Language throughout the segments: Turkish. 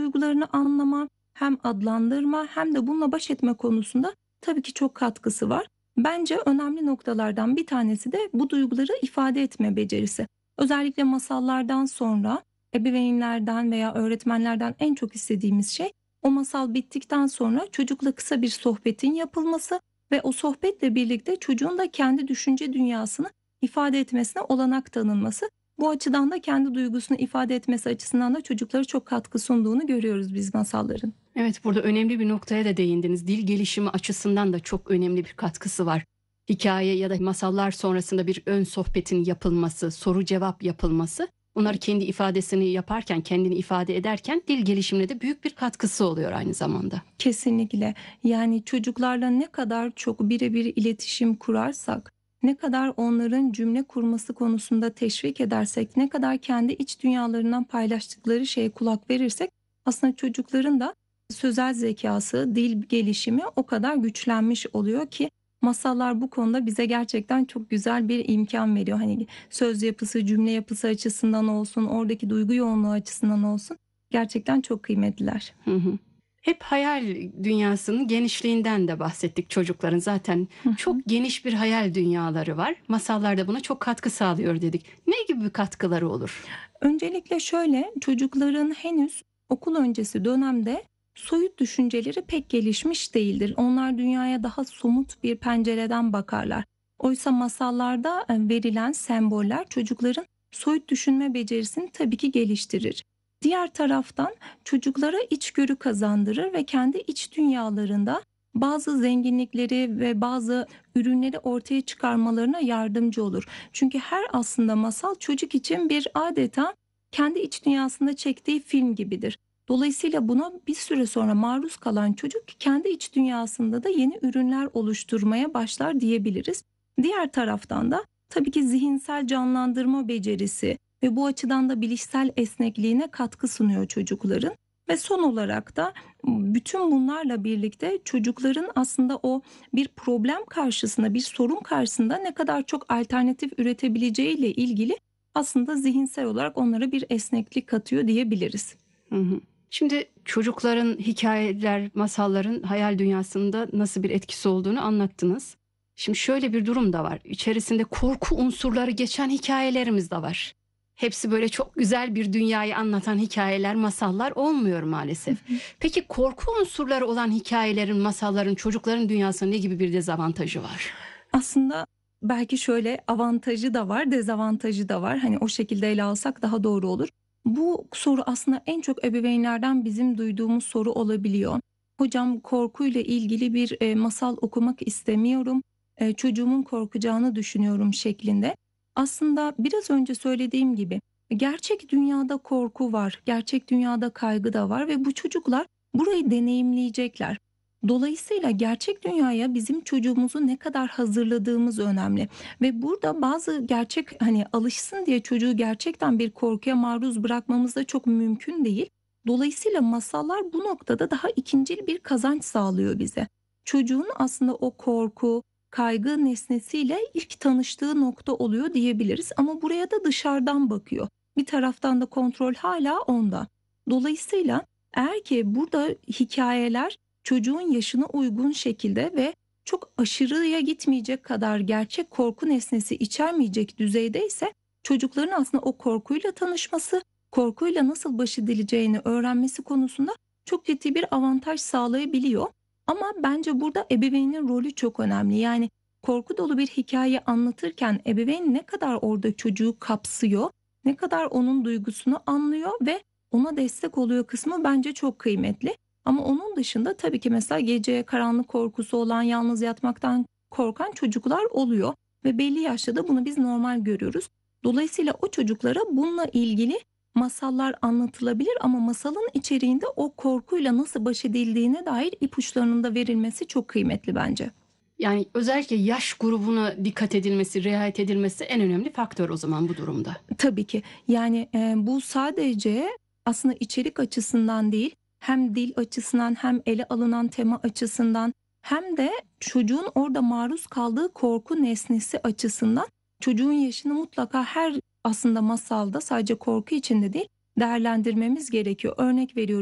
duygularını anlama, hem adlandırma hem de bununla baş etme konusunda tabii ki çok katkısı var. Bence önemli noktalardan bir tanesi de bu duyguları ifade etme becerisi. Özellikle masallardan sonra ebeveynlerden veya öğretmenlerden en çok istediğimiz şey o masal bittikten sonra çocukla kısa bir sohbetin yapılması ve o sohbetle birlikte çocuğun da kendi düşünce dünyasını ifade etmesine olanak tanınması. Bu açıdan da kendi duygusunu ifade etmesi açısından da çocuklara çok katkı sunduğunu görüyoruz biz masalların. Evet, burada önemli bir noktaya da değindiniz. Dil gelişimi açısından da çok önemli bir katkısı var. Hikaye ya da masallar sonrasında bir ön sohbetin yapılması, soru cevap yapılması, onlar kendi ifadesini yaparken, kendini ifade ederken dil gelişimine de büyük bir katkısı oluyor aynı zamanda. Kesinlikle. Yani çocuklarla ne kadar çok birebir iletişim kurarsak, ne kadar onların cümle kurması konusunda teşvik edersek, ne kadar kendi iç dünyalarından paylaştıkları şeye kulak verirsek, aslında çocukların da sözel zekası, dil gelişimi o kadar güçlenmiş oluyor ki masallar bu konuda bize gerçekten çok güzel bir imkan veriyor. Hani söz yapısı, cümle yapısı açısından olsun, oradaki duygu yoğunluğu açısından olsun gerçekten çok kıymetliler. Hı hı. Hep hayal dünyasının genişliğinden de bahsettik çocukların. Zaten çok geniş bir hayal dünyaları var. Masallar da buna çok katkı sağlıyor dedik. Ne gibi bir katkıları olur? Öncelikle şöyle, çocukların henüz okul öncesi dönemde soyut düşünceleri pek gelişmiş değildir. Onlar dünyaya daha somut bir pencereden bakarlar. Oysa masallarda verilen semboller çocukların soyut düşünme becerisini tabii ki geliştirir. Diğer taraftan çocuklara içgörü kazandırır ve kendi iç dünyalarında bazı zenginlikleri ve bazı ürünleri ortaya çıkarmalarına yardımcı olur. Çünkü her aslında masal çocuk için bir adeta kendi iç dünyasında çektiği film gibidir. Dolayısıyla buna bir süre sonra maruz kalan çocuk kendi iç dünyasında da yeni ürünler oluşturmaya başlar diyebiliriz. Diğer taraftan da tabii ki zihinsel canlandırma becerisi ve bu açıdan da bilişsel esnekliğine katkı sunuyor çocukların. Ve son olarak da bütün bunlarla birlikte çocukların aslında o bir problem karşısında, bir sorun karşısında ne kadar çok alternatif üretebileceğiyle ilgili aslında zihinsel olarak onlara bir esneklik katıyor diyebiliriz. Hı hı. Şimdi çocukların hikayeler, masalların hayal dünyasında nasıl bir etkisi olduğunu anlattınız. Şimdi şöyle bir durum da var. İçerisinde korku unsurları geçen hikayelerimiz de var. Hepsi böyle çok güzel bir dünyayı anlatan hikayeler, masallar olmuyor maalesef. Peki korku unsurları olan hikayelerin, masalların çocukların dünyasında ne gibi bir dezavantajı var? Aslında belki şöyle avantajı da var, dezavantajı da var. Hani o şekilde ele alsak daha doğru olur. Bu soru aslında en çok ebeveynlerden bizim duyduğumuz soru olabiliyor. Hocam korkuyla ilgili bir masal okumak istemiyorum. Çocuğumun korkacağını düşünüyorum şeklinde. Aslında biraz önce söylediğim gibi gerçek dünyada korku var, gerçek dünyada kaygı da var ve bu çocuklar burayı deneyimleyecekler. Dolayısıyla gerçek dünyaya bizim çocuğumuzu ne kadar hazırladığımız önemli ve burada bazı gerçek hani alışsın diye çocuğu gerçekten bir korkuya maruz bırakmamız da çok mümkün değil. Dolayısıyla masallar bu noktada daha ikincil bir kazanç sağlıyor bize. Çocuğun aslında o korku, kaygı nesnesiyle ilk tanıştığı nokta oluyor diyebiliriz ama buraya da dışarıdan bakıyor. Bir taraftan da kontrol hala onda. Dolayısıyla eğer ki burada hikayeler çocuğun yaşına uygun şekilde ve çok aşırıya gitmeyecek kadar gerçek korku nesnesi içermeyecek düzeydeyse çocukların aslında o korkuyla tanışması, korkuyla nasıl baş edileceğini öğrenmesi konusunda çok ciddi bir avantaj sağlayabiliyor. Ama bence burada ebeveynin rolü çok önemli. Yani korku dolu bir hikaye anlatırken ebeveyn ne kadar orada çocuğu kapsıyor, ne kadar onun duygusunu anlıyor ve ona destek oluyor kısmı bence çok kıymetli. Ama onun dışında tabii ki mesela gece karanlık korkusu olan, yalnız yatmaktan korkan çocuklar oluyor ve belli yaşta da bunu biz normal görüyoruz. Dolayısıyla o çocuklara bununla ilgili masallar anlatılabilir ama masalın içeriğinde o korkuyla nasıl baş edildiğine dair ipuçlarının da verilmesi çok kıymetli bence. Yani özellikle yaş grubuna dikkat edilmesi, riayet edilmesi en önemli faktör o zaman bu durumda. Tabii ki. Yani bu sadece aslında içerik açısından değil, hem dil açısından hem ele alınan tema açısından hem de çocuğun orada maruz kaldığı korku nesnesi açısından çocuğun yaşını mutlaka her aslında masalda sadece korku içinde değil değerlendirmemiz gerekiyor. Örnek veriyorum.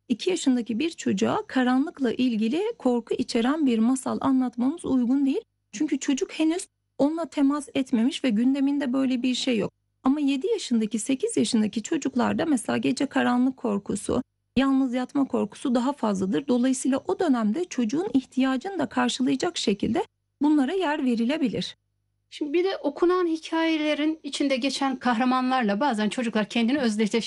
2 yaşındaki bir çocuğa karanlıkla ilgili korku içeren bir masal anlatmamız uygun değil. Çünkü çocuk henüz onunla temas etmemiş ve gündeminde böyle bir şey yok. Ama 7 yaşındaki, 8 yaşındaki çocuklarda mesela gece karanlık korkusu, yalnız yatma korkusu daha fazladır. Dolayısıyla o dönemde çocuğun ihtiyacını da karşılayacak şekilde bunlara yer verilebilir. Şimdi bir de okunan hikayelerin içinde geçen kahramanlarla bazen çocuklar kendini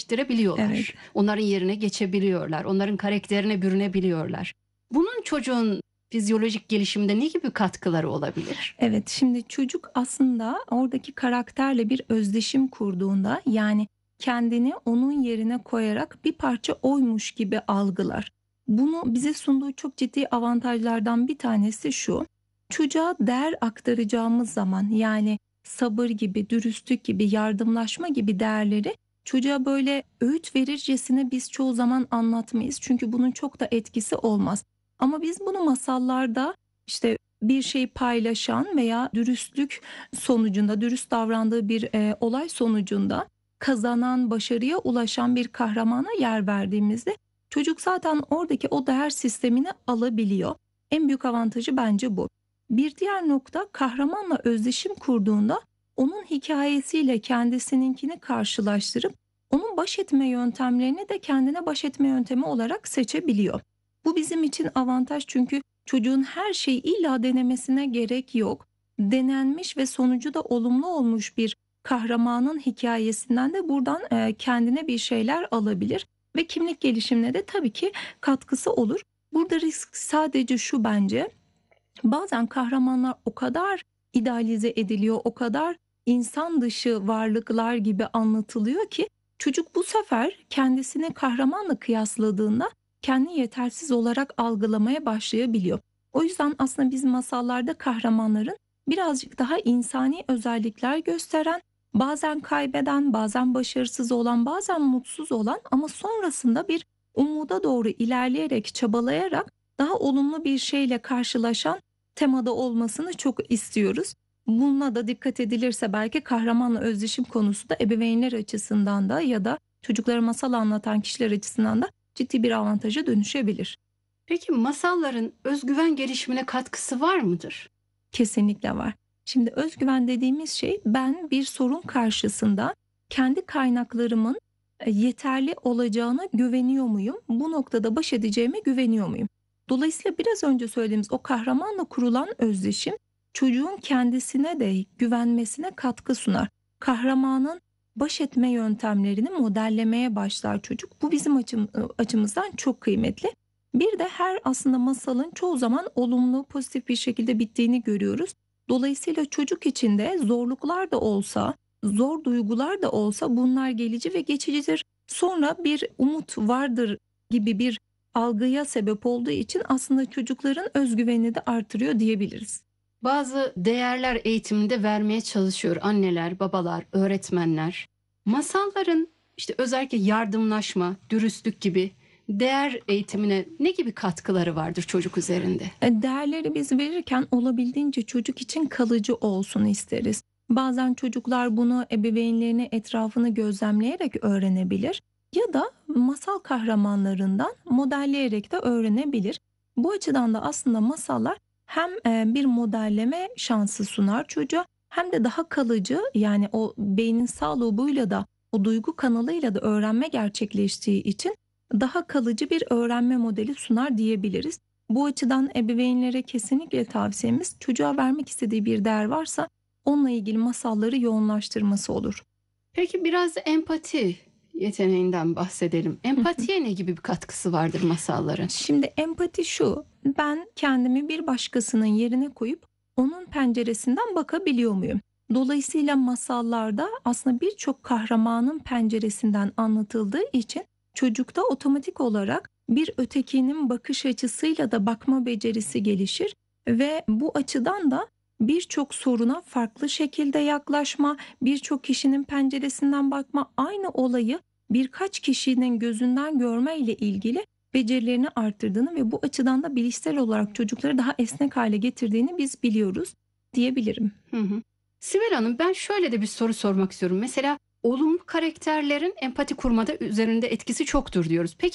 Evet. özdeşleştirebiliyorlar. Onların yerine geçebiliyorlar. Onların karakterine bürünebiliyorlar. Bunun çocuğun fizyolojik gelişiminde ne gibi katkıları olabilir? Evet, şimdi çocuk aslında oradaki karakterle bir özdeşim kurduğunda, yani kendini onun yerine koyarak bir parça oymuş gibi algılar. Bunu bize sunduğu çok ciddi avantajlardan bir tanesi şu: çocuğa değer aktaracağımız zaman, yani sabır gibi, dürüstlük gibi, yardımlaşma gibi değerleri çocuğa böyle öğüt verircesine biz çoğu zaman anlatmayız. Çünkü bunun çok da etkisi olmaz. Ama biz bunu masallarda, işte bir şeyi paylaşan veya dürüstlük sonucunda, dürüst davrandığı bir olay sonucunda kazanan, başarıya ulaşan bir kahramana yer verdiğimizde çocuk zaten oradaki o değer sistemini alabiliyor. En büyük avantajı bence bu. Bir diğer nokta, kahramanla özdeşim kurduğunda onun hikayesiyle kendisininkini karşılaştırıp onun baş etme yöntemlerini de kendine baş etme yöntemi olarak seçebiliyor. Bu bizim için avantaj, çünkü çocuğun her şeyi illa denemesine gerek yok. Denenmiş ve sonucu da olumlu olmuş bir kahramanın hikayesinden de buradan kendine bir şeyler alabilir ve kimlik gelişimine de tabii ki katkısı olur. Burada risk sadece şu bence: bazen kahramanlar o kadar idealize ediliyor, o kadar insan dışı varlıklar gibi anlatılıyor ki çocuk bu sefer kendisini kahramanla kıyasladığında kendini yetersiz olarak algılamaya başlayabiliyor. O yüzden aslında biz masallarda kahramanların birazcık daha insani özellikler gösteren, bazen kaybeden, bazen başarısız olan, bazen mutsuz olan ama sonrasında bir umuda doğru ilerleyerek, çabalayarak daha olumlu bir şeyle karşılaşan temada olmasını çok istiyoruz. Bununla da dikkat edilirse belki kahramanla özdeşim konusu da ebeveynler açısından da ya da çocuklara masal anlatan kişiler açısından da ciddi bir avantaja dönüşebilir. Peki masalların özgüven gelişimine katkısı var mıdır? Kesinlikle var. Şimdi özgüven dediğimiz şey, ben bir sorun karşısında kendi kaynaklarımın yeterli olacağına güveniyor muyum? Bu noktada baş edeceğime güveniyor muyum? Dolayısıyla biraz önce söylediğimiz o kahramanla kurulan özdeşim çocuğun kendisine de güvenmesine katkı sunar. Kahramanın baş etme yöntemlerini modellemeye başlar çocuk. Bu bizim açımızdan çok kıymetli. Bir de her aslında masalın çoğu zaman olumlu, pozitif bir şekilde bittiğini görüyoruz. Dolayısıyla çocuk için de zorluklar da olsa, zor duygular da olsa bunlar gelici ve geçicidir. Sonra bir umut vardır gibi bir algıya sebep olduğu için aslında çocukların özgüvenini de artırıyor diyebiliriz. Bazı değerler eğitiminde vermeye çalışıyor anneler, babalar, öğretmenler. Masalların işte özellikle yardımlaşma, dürüstlük gibi değer eğitimine ne gibi katkıları vardır çocuk üzerinde? Değerleri biz verirken olabildiğince çocuk için kalıcı olsun isteriz. Bazen çocuklar bunu ebeveynlerini, etrafını gözlemleyerek öğrenebilir ya da masal kahramanlarından modelleyerek de öğrenebilir. Bu açıdan da aslında masallar hem bir modelleme şansı sunar çocuğa, hem de daha kalıcı, yani o beynin sağ lobuyla da o duygu kanalıyla da öğrenme gerçekleştiği için daha kalıcı bir öğrenme modeli sunar diyebiliriz. Bu açıdan ebeveynlere kesinlikle tavsiyemiz, çocuğa vermek istediği bir değer varsa onunla ilgili masalları yoğunlaştırması olur. Peki biraz da empati yeteneğinden bahsedelim. Empatiye ne gibi bir katkısı vardır masalların? Şimdi empati şu: ben kendimi bir başkasının yerine koyup onun penceresinden bakabiliyor muyum? Dolayısıyla masallarda aslında birçok kahramanın penceresinden anlatıldığı için çocukta otomatik olarak bir ötekinin bakış açısıyla da bakma becerisi gelişir ve bu açıdan da birçok soruna farklı şekilde yaklaşma, birçok kişinin penceresinden bakma, aynı olayı birkaç kişinin gözünden görme ile ilgili becerilerini arttırdığını ve bu açıdan da bilişsel olarak çocukları daha esnek hale getirdiğini biz biliyoruz diyebilirim. Hı hı. Sibel Hanım, ben şöyle de bir soru sormak istiyorum. Mesela olumlu karakterlerin empati kurmada üzerinde etkisi çoktur diyoruz. Peki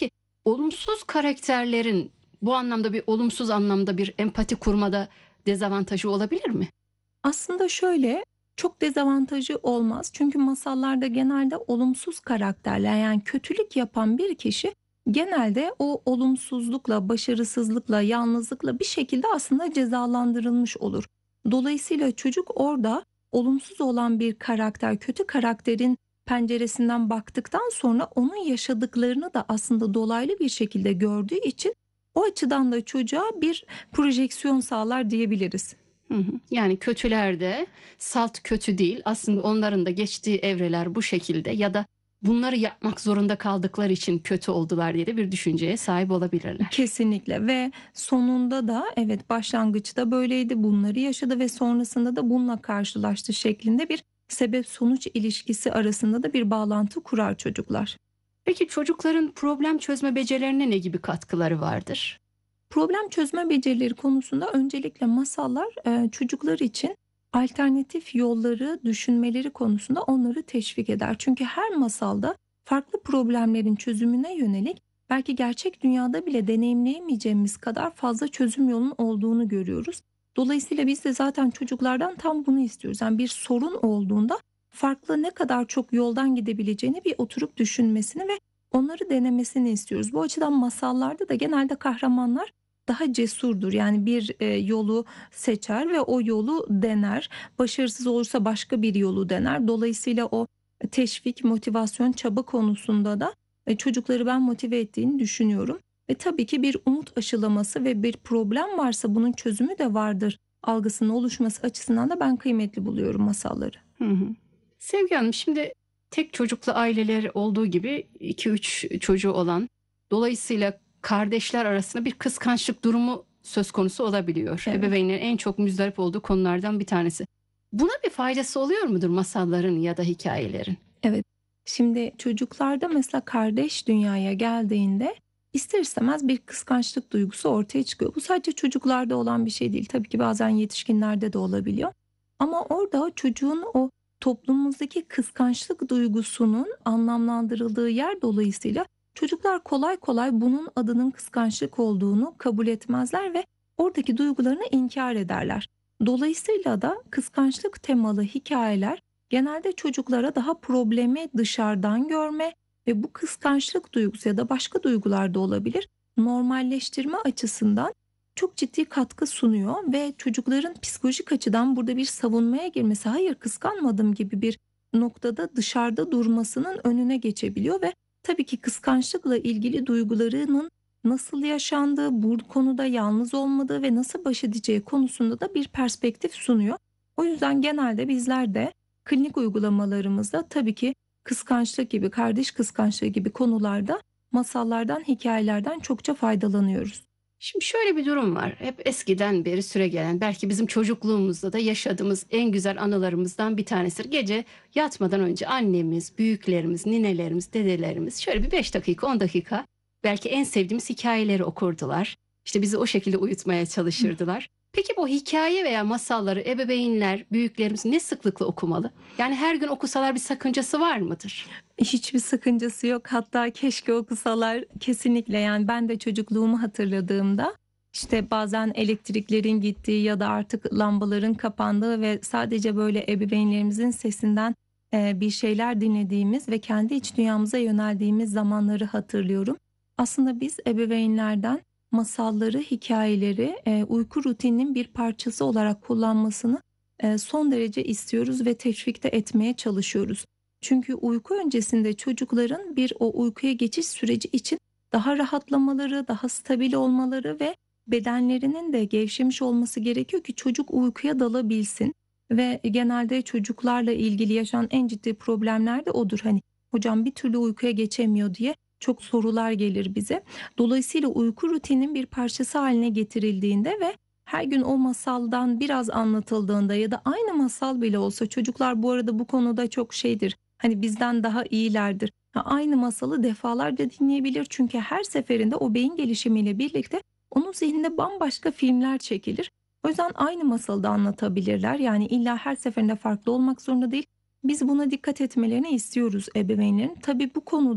olumsuz karakterlerin bu anlamda bir olumsuz anlamda bir empati kurmada dezavantajı olabilir mi? Aslında şöyle, çok dezavantajı olmaz. Çünkü masallarda genelde olumsuz karakterler, yani kötülük yapan bir kişi genelde o olumsuzlukla, başarısızlıkla, yalnızlıkla bir şekilde aslında cezalandırılmış olur. Dolayısıyla çocuk orada olumsuz olan bir karakter, kötü karakterin penceresinden baktıktan sonra onun yaşadıklarını da aslında dolaylı bir şekilde gördüğü için o açıdan da çocuğa bir projeksiyon sağlar diyebiliriz. Hı hı. Yani kötüler de salt kötü değil. Aslında onların da geçtiği evreler bu şekilde ya da bunları yapmak zorunda kaldıkları için kötü oldular diye de bir düşünceye sahip olabilirler. Kesinlikle ve sonunda da evet, başlangıçta böyleydi, bunları yaşadı ve sonrasında da bununla karşılaştı şeklinde bir sebep sonuç ilişkisi arasında da bir bağlantı kurar çocuklar. Peki çocukların problem çözme becerilerine ne gibi katkıları vardır? Problem çözme becerileri konusunda öncelikle masallar çocuklar için alternatif yolları düşünmeleri konusunda onları teşvik eder. Çünkü her masalda farklı problemlerin çözümüne yönelik belki gerçek dünyada bile deneyimleyemeyeceğimiz kadar fazla çözüm yolunun olduğunu görüyoruz. Dolayısıyla biz de zaten çocuklardan tam bunu istiyoruz. Yani bir sorun olduğunda farklı ne kadar çok yoldan gidebileceğini bir oturup düşünmesini ve onları denemesini istiyoruz. Bu açıdan masallarda da genelde kahramanlar daha cesurdur. Yani bir yolu seçer ve o yolu dener. Başarısız olursa başka bir yolu dener. Dolayısıyla o teşvik, motivasyon, çaba konusunda da çocukları ben motive ettiğini düşünüyorum. Ve tabii ki bir umut aşılaması ve bir problem varsa bunun çözümü de vardır algısının oluşması açısından da ben kıymetli buluyorum masalları. Hı hı. Sevgi Hanım, şimdi tek çocuklu aileler olduğu gibi iki üç çocuğu olan, dolayısıyla kardeşler arasında bir kıskançlık durumu söz konusu olabiliyor. Evet. Ebeveynlerin en çok müzdarip olduğu konulardan bir tanesi. Buna bir faydası oluyor mudur masalların ya da hikayelerin? Evet. Şimdi çocuklarda mesela kardeş dünyaya geldiğinde ister istemez bir kıskançlık duygusu ortaya çıkıyor. Bu sadece çocuklarda olan bir şey değil. Tabii ki bazen yetişkinlerde de olabiliyor. Ama orada çocuğun o toplumumuzdaki kıskançlık duygusunun anlamlandırıldığı yer dolayısıyla çocuklar kolay kolay bunun adının kıskançlık olduğunu kabul etmezler ve oradaki duygularını inkar ederler. Dolayısıyla da kıskançlık temalı hikayeler genelde çocuklara daha problemi dışarıdan görme ve bu kıskançlık duygusu ya da başka duygular da olabilir, normalleştirme açısından çok ciddi katkı sunuyor ve çocukların psikolojik açıdan burada bir savunmaya girmesi, hayır kıskanmadım gibi bir noktada dışarıda durmasının önüne geçebiliyor ve tabii ki kıskançlıkla ilgili duygularının nasıl yaşandığı, bu konuda yalnız olmadığı ve nasıl baş edeceği konusunda da bir perspektif sunuyor. O yüzden genelde bizler de klinik uygulamalarımızda tabii ki kıskançlık gibi, kardeş kıskançlığı gibi konularda masallardan, hikayelerden çokça faydalanıyoruz. Şimdi şöyle bir durum var. Hep eskiden beri süregelen, belki bizim çocukluğumuzda da yaşadığımız en güzel anılarımızdan bir tanesidir. Gece yatmadan önce annemiz, büyüklerimiz, ninelerimiz, dedelerimiz şöyle bir 5 dakika, 10 dakika belki en sevdiğimiz hikayeleri okurdular. İşte bizi o şekilde uyutmaya çalışırdılar. Peki bu hikaye veya masalları ebeveynler, büyüklerimiz ne sıklıkla okumalı? Yani her gün okusalar bir sakıncası var mıdır? Hiçbir sakıncası yok. Hatta keşke okusalar, kesinlikle. Yani ben de çocukluğumu hatırladığımda işte bazen elektriklerin gittiği ya da artık lambaların kapandığı ve sadece böyle ebeveynlerimizin sesinden bir şeyler dinlediğimiz ve kendi iç dünyamıza yöneldiğimiz zamanları hatırlıyorum. Aslında biz ebeveynlerden masalları, hikayeleri uyku rutininin bir parçası olarak kullanmasını son derece istiyoruz ve teşvik de etmeye çalışıyoruz. Çünkü uyku öncesinde çocukların bir o uykuya geçiş süreci için daha rahatlamaları, daha stabil olmaları ve bedenlerinin de gevşemiş olması gerekiyor ki çocuk uykuya dalabilsin. Ve genelde çocuklarla ilgili yaşanan en ciddi problemler de odur. Hani hocam bir türlü uykuya geçemiyor diye çok sorular gelir bize. Dolayısıyla uyku rutinin bir parçası haline getirildiğinde ve her gün o masaldan biraz anlatıldığında ya da aynı masal bile olsa, çocuklar bu arada bu konuda çok şeydir. Hani bizden daha iyilerdir. Aynı masalı defalarca dinleyebilir çünkü her seferinde o beyin gelişimiyle birlikte onun zihninde bambaşka filmler çekilir. O yüzden aynı masalı da anlatabilirler. Yani illa her seferinde farklı olmak zorunda değil. Biz buna dikkat etmelerini istiyoruz ebeveynlerin. Tabii bu konuda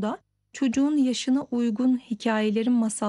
çocuğun yaşına uygun hikayelerin,